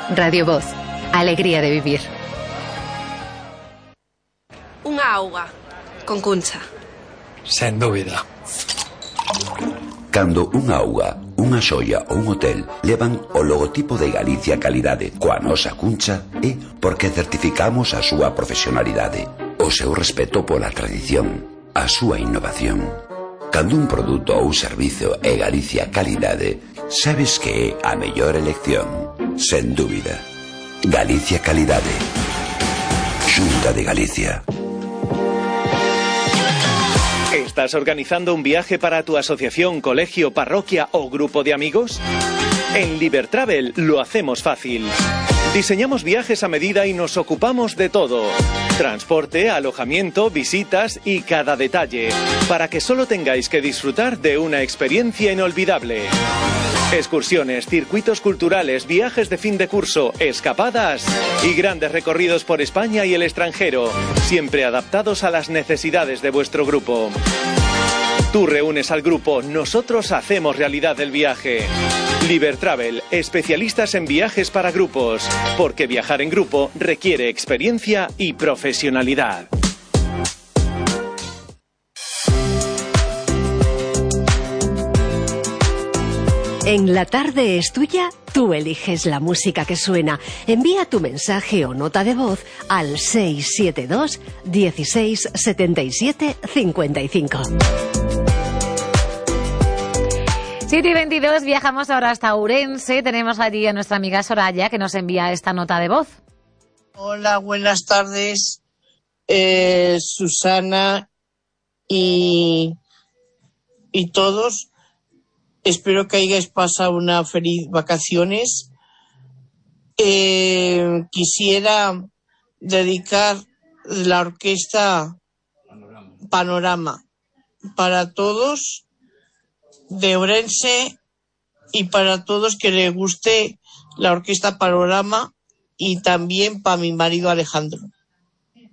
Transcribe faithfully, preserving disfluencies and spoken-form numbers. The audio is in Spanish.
Radio Voz, alegría de vivir. Unha auga, con Cuncha. Sen dúbida. Cando unha auga, unha xoia ou un hotel levan o logotipo de Galicia Calidade coa nosa Cuncha, é porque certificamos a súa profesionalidade, o seu respeto pola tradición, a súa innovación. Cando un produto ou servizo é Galicia Calidade, sabes que é a mellor elección, sen dúbida. Galicia Calidade. Xunta de Galicia. ¿Estás organizando un viaje para tu asociación, colegio, parroquia o grupo de amigos? En Libertravel lo hacemos fácil. Diseñamos viajes a medida y nos ocupamos de todo. Transporte, alojamiento, visitas y cada detalle, para que solo tengáis que disfrutar de una experiencia inolvidable. Excursiones, circuitos culturales, viajes de fin de curso, escapadas y grandes recorridos por España y el extranjero, siempre adaptados a las necesidades de vuestro grupo. Tú reúnes al grupo, nosotros hacemos realidad el viaje. Libertravel, especialistas en viajes para grupos, porque viajar en grupo requiere experiencia y profesionalidad. En La Tarde es Tuya, tú eliges la música que suena. Envía tu mensaje o nota de voz al seis siete dos, dieciséis, setenta y siete, cincuenta y cinco. siete y veintidós, viajamos ahora hasta Ourense. Tenemos allí a nuestra amiga Soraya, que nos envía esta nota de voz. Hola, buenas tardes, eh, Susana y, y todos. Espero que hayáis pasado una feliz vacaciones. Eh, quisiera dedicar la orquesta Panorama para todos de Ourense y para todos que les guste la orquesta Panorama, y también para mi marido Alejandro.